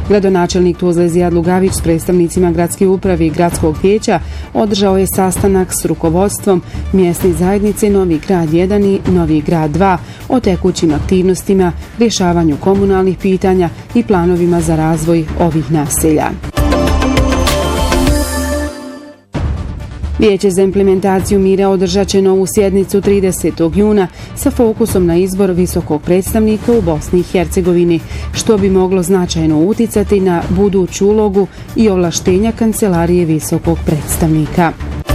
Gradonačelnik Tuzle Zijad Lugavić s predstavnicima gradske uprave i gradskog vijeća održao je sastanak s rukovodstvom mjesne zajednice Novi Grad 1 i Novi Grad 2 o tekućim aktivnostima, rješavanju komunalnih pitanja i planovima za razvoj ovih naselja. Vijeće za implementaciju mira održat će novu sjednicu 30. juna sa fokusom na izbor visokog predstavnika u Bosni i Hercegovini, što bi moglo značajno uticati na buduću ulogu i ovlaštenja Kancelarije visokog predstavnika.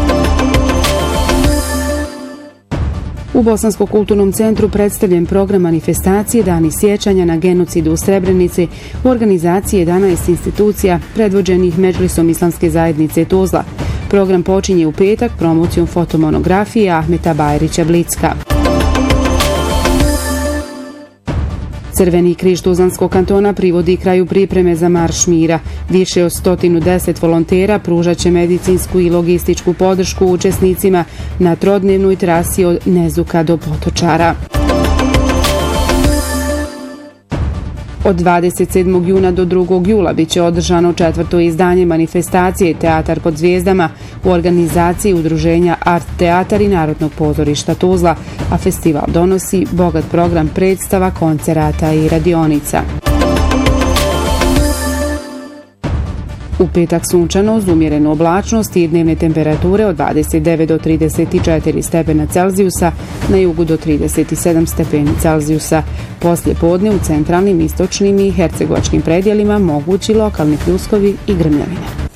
U Bosanskom kulturnom centru predstavljen program manifestacije Dani sjećanja na genocid u Srebrenici u organizaciji 11 institucija predvođenih Medžlisom Islamske zajednice Tuzla. Program počinje u petak promocijom fotomonografije Ahmeta Bajrića Blicka. Crveni križ Tuzlanskog kantona privodi kraju pripreme za Marš mira. Više od 110 volontera pružat će medicinsku i logističku podršku učesnicima na trodnevnoj trasi od Nezuka do Potočara. Od 27. juna do 2. jula bit će održano 4. izdanje manifestacije Teatar pod zvijezdama u organizaciji udruženja Art Teatar i Narodnog pozorišta Tuzla, a festival donosi bogat program predstava, koncerata i radionica. U petak sunčano uz umjerenu oblačnost i dnevne temperature od 29 do 34 stepena Celzijusa, na jugu do 37 stepeni Celzijusa. Poslije podne u centralnim, istočnim i hercegovačkim predjelima mogući lokalni pljuskovi i grmljavine.